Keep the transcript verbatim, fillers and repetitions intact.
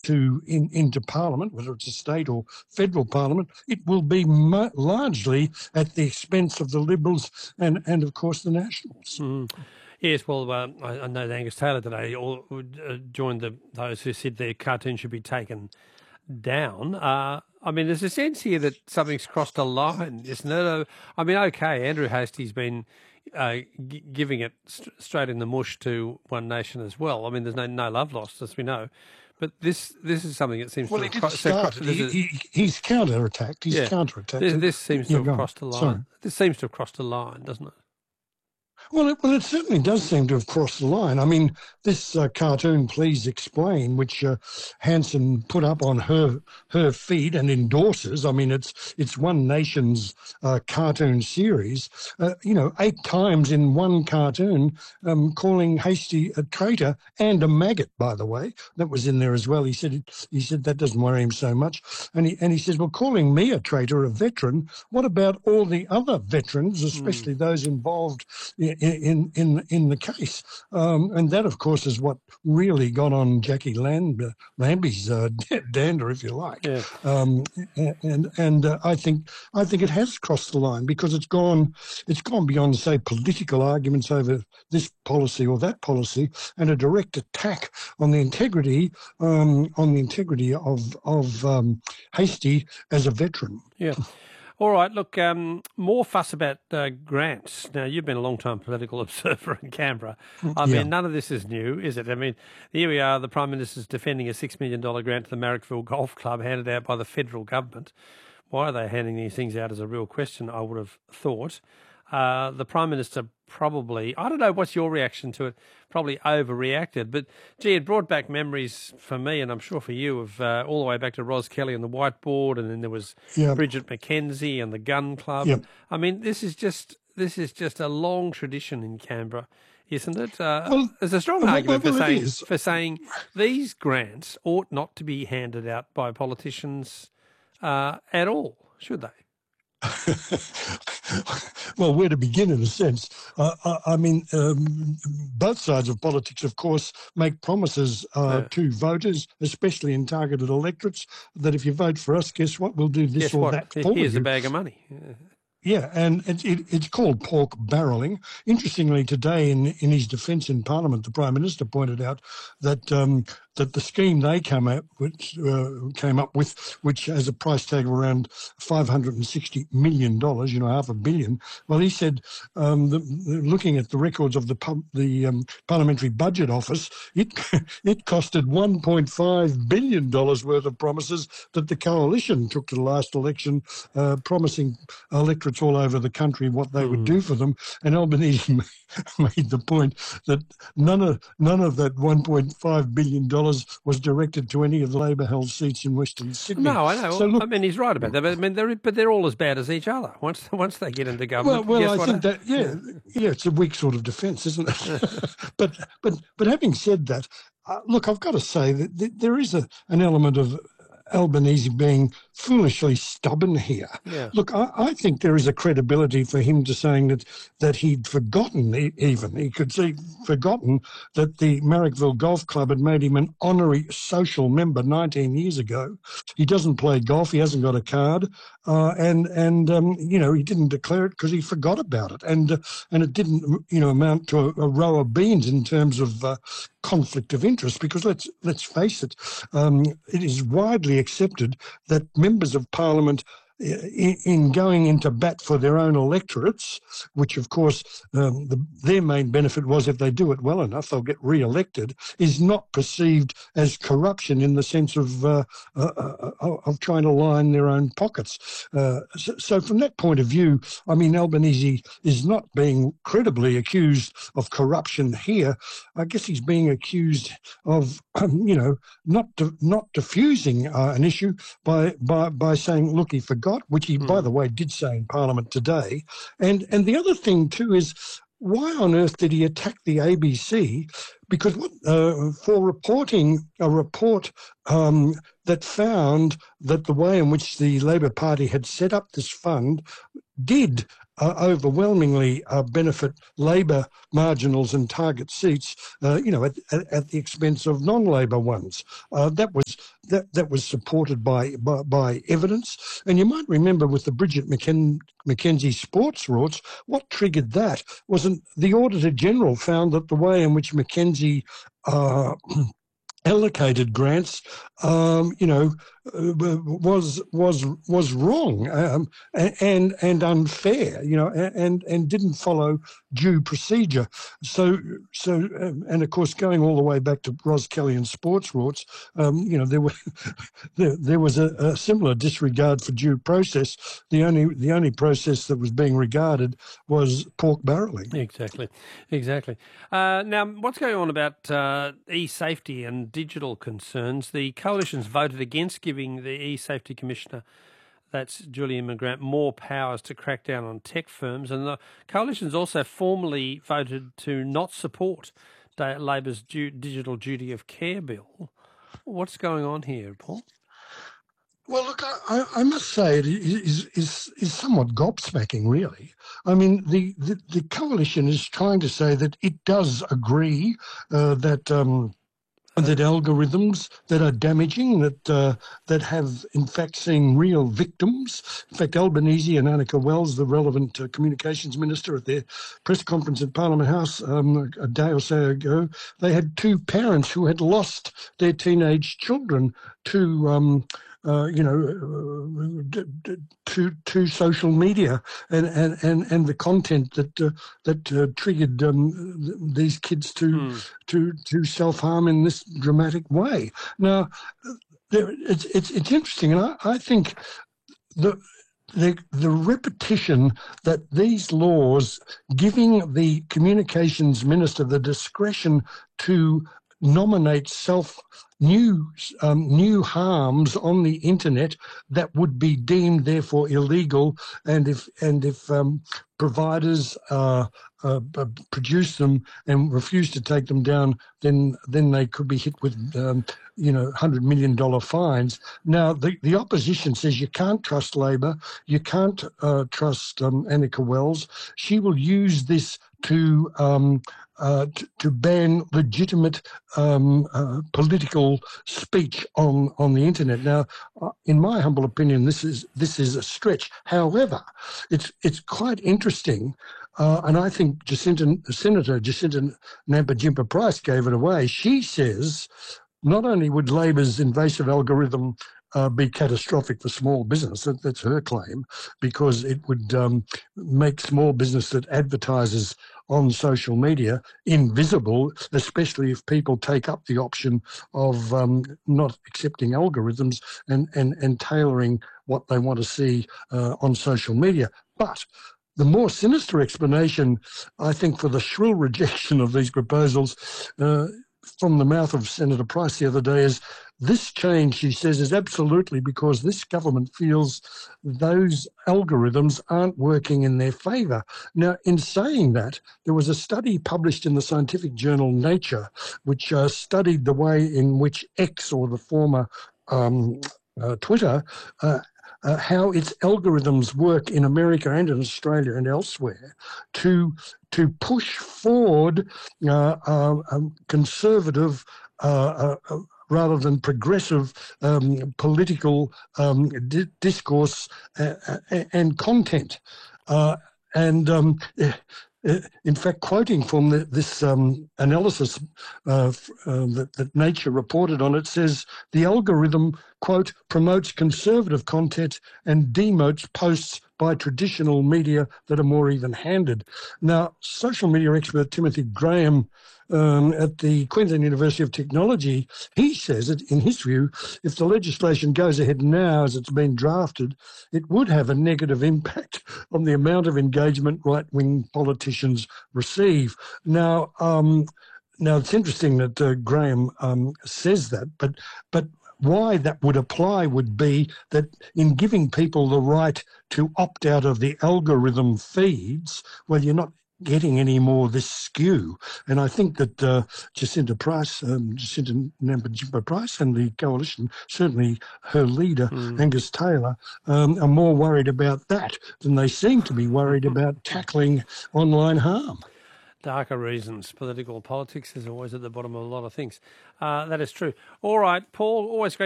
to in, into Parliament, whether it's a state or federal Parliament, it will be mo- largely at the expense of the Liberals and, and of course, the Nationals. Mm. Yes, well, uh, I, I know that Angus Taylor today all, uh, joined the, those who said their cartoon should be taken down. Uh, I mean, there's a sense here that something's crossed a line, isn't it? I mean, okay, Andrew Hastie's been uh, g- giving it st- straight in the mush to One Nation as well. I mean, there's no no love lost, as we know. But this this is something that seems well, to he have didn't start so, it. He, he, he's counter-attacked. He's yeah, counter-attacked. This, this seems to yeah, have crossed a line. Sorry. This seems to have crossed a line, doesn't it? Well, it, well, it certainly does seem to have crossed the line. I mean, this uh, cartoon, Please Explain, which uh, Hanson put up on her her feed and endorses. I mean, it's it's One Nation's uh, cartoon series. Uh, you know, eight times in one cartoon, um, calling Hastie a traitor and a maggot. By the way, that was in there as well. He said it, he said that doesn't worry him so much, and he and he says, well, calling me a traitor, a veteran. What about all the other veterans, especially mm. those involved in in in, in the case? Um, and that, of course, is what really got on Jackie Land, uh, Lambie's uh, dander, if you like. Yeah. Um, and and uh, I think I think it has crossed the line because it's gone it's gone beyond, say, political arguments over this policy or that policy, and a direct attack on the integrity um, on the integrity of of um, Hastie as a veteran. Yeah. All right, look, um, more fuss about uh, grants. Now, you've been a long-time political observer in Canberra. I yeah. mean, none of this is new, is it? I mean, here we are, the Prime Minister's defending a six million dollars grant to the Marrickville Golf Club handed out by the federal government. Why are they handing these things out is a real question, I would have thought. Uh, the Prime Minister probably, I don't know, what's your reaction to it, probably overreacted. But, gee, it brought back memories for me, and I'm sure for you, of uh, all the way back to Ros Kelly and the whiteboard, and then there was yep. Bridget McKenzie and the gun club. Yep. I mean, this is just this is just a long tradition in Canberra, isn't it? Uh, well, there's a strong well, argument well, for, saying, is. for saying these grants ought not to be handed out by politicians uh, at all, should they? Well, where to begin, in a sense. Uh, I, I mean, um, both sides of politics, of course, make promises uh, yeah. to voters, especially in targeted electorates, that if you vote for us, guess what? We'll do this guess or what? that for Here's you. a bag of money. Yeah. Yeah, and it, it, it's called pork barrelling. Interestingly, today in, in his defence in Parliament, the Prime Minister pointed out that um, that the scheme they came up which uh, came up with, which has a price tag of around five hundred and sixty million dollars, you know, half a billion. Well, he said, um, the, looking at the records of the pub, the um, Parliamentary Budget Office, it it costed one point five billion dollars worth of promises that the coalition took to the last election, uh, promising electorates all over the country what they mm. would do for them. And Albanese made the point that none of none of that one point five billion dollars was directed to any of the Labor-held seats in Western Sydney. No, I know. So look, I mean, he's right about that. But I mean, they're but they're all as bad as each other. Once once they get into government, well, well, guess I what? think that yeah, yeah, it's a weak sort of defence, isn't it? but but but having said that, uh, look, I've got to say that th- there is a an element of Albanese being foolishly stubborn here. Yeah. Look, I, I think there is a credibility for him to saying that that he'd forgotten, even, he could see, forgotten that the Marrickville Golf Club had made him an honorary social member nineteen years ago. He doesn't play golf, he hasn't got a card, uh, and, and um, you know, he didn't declare it because he forgot about it. And, uh, and it didn't, you know, amount to a, a row of beans in terms of uh, conflict of interest, because let's let's face it, um, it is widely accepted that members of Parliament, in, in going into bat for their own electorates, which of course um, the, their main benefit was if they do it well enough, they'll get re-elected, is not perceived as corruption in the sense of uh, uh, uh, of trying to line their own pockets. Uh, so, so from that point of view, I mean, Albanese is not being credibly accused of corruption here. I guess he's being accused of, um, you know, not de- not diffusing uh, an issue by by by saying, look, he forgot. Which he, mm. by the way, did say in Parliament today. And and the other thing, too, is why on earth did he attack the A B C? Because what, uh, for reporting a report um, that found that the way in which the Labor Party had set up this fund did uh, overwhelmingly uh, benefit Labor marginals and target seats, uh, you know, at, at, at the expense of non-Labor ones. Uh, that was that, that was supported by, by by evidence. And you might remember with the Bridget McKen, McKenzie sports rorts, what triggered that wasn't the Auditor General found that the way in which McKenzie uh, allocated grants, um, you know, uh, was was was wrong um, and and unfair, you know, and and didn't follow due procedure. So so um, and of course, going all the way back to Ros Kelly and sports rorts, um, you know, there were there, there was a, a similar disregard for due process. The only the only process that was being regarded was pork barrelling. Exactly, exactly. Uh, now, what's going on about uh, e-safety and digital concerns? The Coalition's voted against giving the e-safety commissioner, that's Julian McGrath, more powers to crack down on tech firms, and the Coalition's also formally voted to not support Labor's digital duty of care bill. What's going on here, Paul? Well, look, I, I must say it is, is is somewhat gobsmacking, really. I mean, the, the, the Coalition is trying to say that it does agree uh, that um, that algorithms that are damaging, that uh, that have in fact seen real victims. In fact, Albanese and Annika Wells, the relevant uh, communications minister, at their press conference at Parliament House um, a day or so ago, they had two parents who had lost their teenage children to. Um, Uh, you know, uh, to to social media and and, and, and the content that uh, that uh, triggered um, these kids to mm. to to self harm in this dramatic way. Now, there, it's it's it's interesting, and I, I think the. The, the repetition that these laws giving the communications minister the discretion to nominate self new um, new harms on the internet that would be deemed therefore illegal, and if and if um, providers uh, uh, produce them and refuse to take them down, then then they could be hit with um, you know hundred million dollar fines. Now the the opposition says you can't trust Labor, you can't uh, trust um, Annika Wells. She will use this to um, uh, to, to ban legitimate um, uh, political speech on, on the internet. Now, uh, in my humble opinion, this is this is a stretch. However, it's it's quite interesting, uh, and I think Jacinta, Senator Jacinta Nampijinpa-Price gave it away. She says not only would Labor's invasive algorithm Uh, be catastrophic for small business. That, that's her claim, because it would um, make small business that advertises on social media invisible, especially if people take up the option of um, not accepting algorithms and, and, and tailoring what they want to see uh, on social media. But the more sinister explanation, I think, for the shrill rejection of these proposals uh, from the mouth of Senator Price the other day is this change, she says, is absolutely because this government feels those algorithms aren't working in their favour. Now, in saying that, there was a study published in the scientific journal Nature, which uh, studied the way in which X, or the former um, uh, Twitter, uh, Uh, how its algorithms work in America and in Australia and elsewhere to to push forward uh, uh, um, conservative uh, uh, uh, rather than progressive um, political um, di- discourse uh, uh, and content. Uh, and um, in fact, quoting from the, this um, analysis uh, uh, that, that Nature reported on, it says the algorithm, quote, promotes conservative content and demotes posts by traditional media that are more even-handed. Now, social media expert Timothy Graham um, at the Queensland University of Technology, he says that, in his view, if the legislation goes ahead now as it's been drafted, it would have a negative impact on the amount of engagement right-wing politicians receive. Now, um, now it's interesting that uh, Graham um, says that, but but why that would apply would be that in giving people the right to opt out of the algorithm feeds, well, you're not getting any more of this skew. And I think that uh, Jacinta Price, um, Jacinta Nampijinpa-Price and the Coalition, certainly her leader, mm. Angus Taylor, um, are more worried about that than they seem to be worried about tackling online harm. Darker reasons. Political politics is always at the bottom of a lot of things. Uh, that is true. All right, Paul, always great.